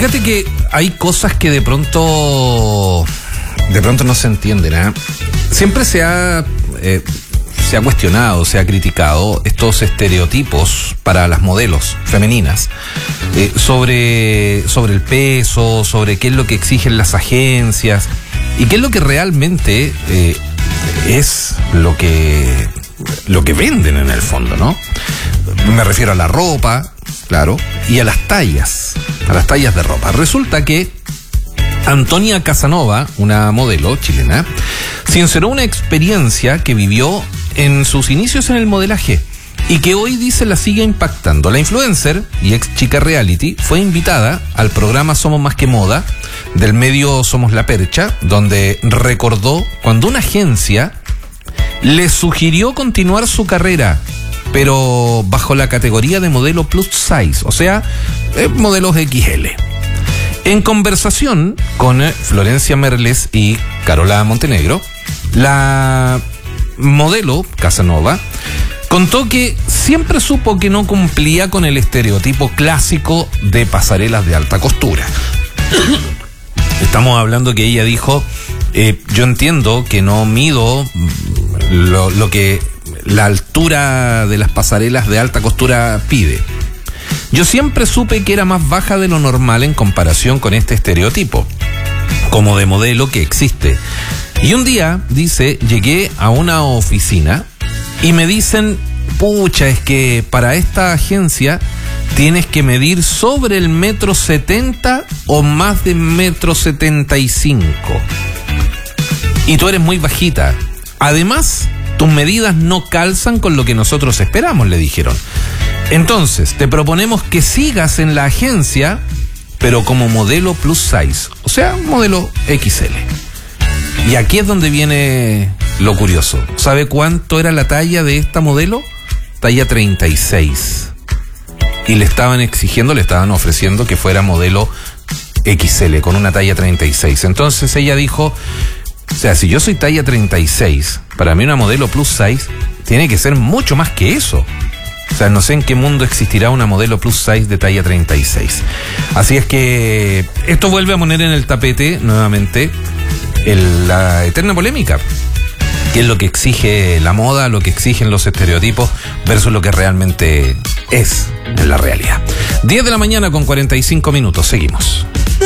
Fíjate que hay cosas que de pronto no se entienden, ¿eh? Siempre se ha cuestionado, se ha criticado estos estereotipos para las modelos femeninas, sobre el peso, sobre qué es lo que exigen las agencias y qué es lo que realmente es lo que venden en el fondo, ¿no? Me refiero a la ropa, claro, y a las tallas de ropa. Resulta que Antonia Casanova, una modelo chilena, sinceró una experiencia que vivió en sus inicios en el modelaje y que hoy dice la sigue impactando. La influencer y ex chica reality fue invitada al programa Somos Más que Moda del medio Somos La Percha, donde recordó cuando una agencia le sugirió continuar su carrera, pero bajo la categoría de modelo plus size, o sea, modelos XL. En conversación con Florencia Merles y Carola Montenegro, la modelo Casanova contó que siempre supo que no cumplía con el estereotipo clásico de pasarelas de alta costura. Estamos hablando que ella dijo, yo entiendo que no mido lo que la altura de las pasarelas de alta costura pide. Yo siempre supe que era más baja de lo normal en comparación con este estereotipo, como de modelo que existe. Y un día, dice, llegué a una oficina y me dicen, pucha, es que para esta agencia tienes que medir sobre el 1,70 m o más de 1,75 m. Y tú eres muy bajita. Además, tus medidas no calzan con lo que nosotros esperamos, le dijeron. Entonces, te proponemos que sigas en la agencia, pero como modelo plus size, o sea, modelo XL. Y aquí es donde viene lo curioso. ¿Sabe cuánto era la talla de esta modelo? Talla 36. Y le estaban ofreciendo que fuera modelo XL, con una talla 36. Entonces ella dijo, o sea, si yo soy talla 36, para mí una modelo plus size tiene que ser mucho más que eso. O sea, no sé en qué mundo existirá una modelo plus size de talla 36. Así es que esto vuelve a poner en el tapete nuevamente la eterna polémica. ¿Qué es lo que exige la moda, lo que exigen los estereotipos versus lo que realmente es en la realidad? 10 de la mañana con 45 minutos. Seguimos.